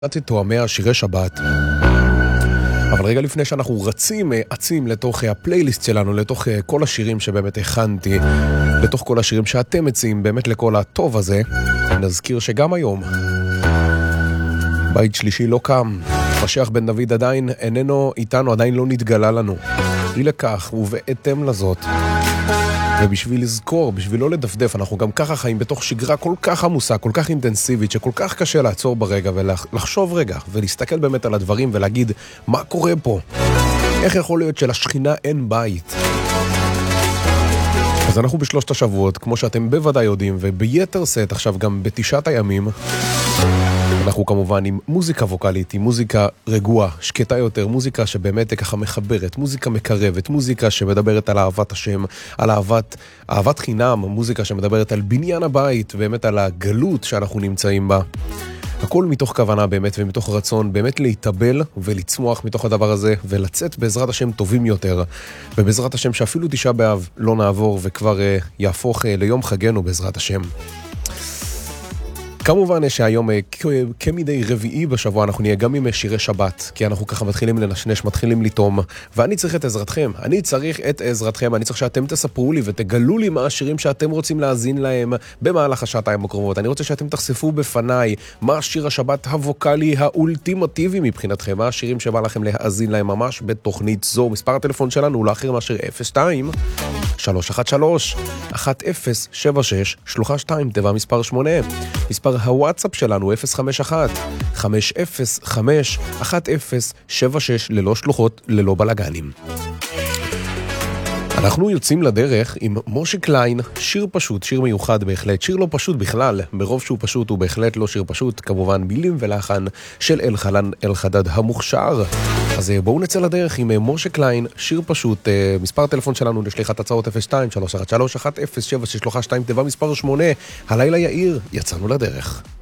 תואמי שירי שבת. אבל רגע לפני שאנחנו עצים לתוך הפלייליסט שלנו, לתוך כל השירים שבאמת הכנתי, לתוך כל השירים שאתם מציעים באמת לכל הטוב הזה, נזכיר שגם היום בית שלישי לא קם, משיח בן דוד עדיין איננו איתנו, עדיין לא נתגלה לנו. אי לכך ובהתאם לזאת, ובשביל לזכור, בשביל לא לדפדף, אנחנו גם ככה חיים בתוך שגרה כל כך עמוסה, כל כך אינטנסיבית, שכל כך קשה לעצור ברגע ולחשוב רגע ולהסתכל באמת על הדברים ולהגיד מה קורה פה, איך יכול להיות שלשכינה אין בית. אז אנחנו בשלושת השבועות, כמו שאתם בוודאי יודעים, וביתר סט עכשיו גם בתשעת הימים, אנחנו כמובן עם מוזיקה ווקלית, עם מוזיקה רגועה, שקטה יותר, מוזיקה שבאמת ככה מחברת, מוזיקה מקרבת, מוזיקה שמדברת על אהבת השם, על אהבת חינם, מוזיקה שמדברת על בניין הבית, באמת על הגלות שאנחנו נמצאים בה. הכל מתוך כוונה באמת ומתוך רצון באמת להתאבל ולצמוח מתוך הדבר הזה ולצאת בעזרת השם טובים יותר, ובעזרת השם שאפילו תשעה באב לא נעבור וכבר יהפוך ליום חגנו בעזרת השם. כמובן שהיום כמדי רביעי בשבוע אנחנו נהיה גם עם שירי שבת, כי אנחנו ככה מתחילים לנשנש, מתחילים לטום, ואני צריך את עזרתכם, אני צריך שאתם תספרו לי ותגלו לי מה השירים שאתם רוצים להאזין להם במהלך השעתיים הקרובות. אני רוצה שאתם תחשפו בפניי מה השיר השבת הווקלי האולטימטיבי מבחינתכם, מה השירים שבא לכם להאזין להם ממש בתוכנית זו. מספר הטלפון שלנו הוא לאחר מאשר 02-313-1076 שלוחה 2 תיבה מספר 8. מספר הוואטסאפ שלנו 051-505-1076 ללא שלוחות, ללא בלגנים. אנחנו יוצאים לדרך עם משה קליין, שיר פשוט, שיר מיוחד בהחלט, שיר לא פשוט בכלל, מרוב שהוא פשוט הוא בהחלט לא שיר פשוט, כמובן מילים ולחן של אלחנן אלחדד המוכשר. אז בואו נצא לדרך עם משה קליין, שיר פשוט. מספר הטלפון שלנו לשליחת הצעות 02-313-1076 שלוחה 2 תיבה מספר 8. הלילה יאיר, יצאנו לדרך.